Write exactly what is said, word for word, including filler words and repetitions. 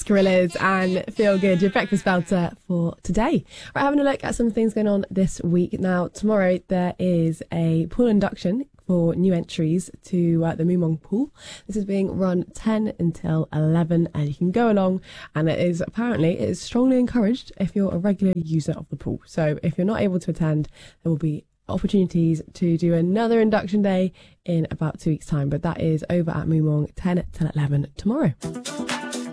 Gorillaz and Feel Good, your breakfast belter for today. Right, having a look at some things going on this week. Now, tomorrow there is a pool induction for new entries to uh, the Moomong pool. This is being run ten until eleven, and you can go along, and it is apparently it is strongly encouraged if you're a regular user of the pool. So if you're not able to attend, there will be opportunities to do another induction day in about two weeks time, but that is over at Moomong ten till eleven tomorrow.